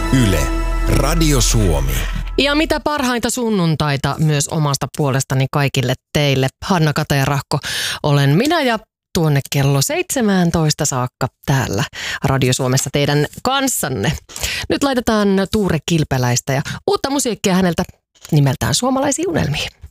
Yle, Radio Suomi. Ja mitä parhainta sunnuntaita myös omasta puolestani kaikille teille. Hanna Katajärahko olen minä ja tuonne kello 17 saakka täällä Radio Suomessa teidän kanssanne. Nyt laitetaan Tuure Kilpeläistä ja uutta musiikkia häneltä nimeltään Suomalaisiin unelmiin.